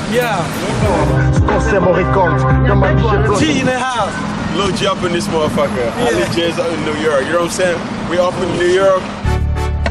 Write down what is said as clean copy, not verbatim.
Yeah. Conseil me récolte. G in the house. Lil G up in this motherfucker. Ali J's up in New York. You know what I'm saying? We up in New York.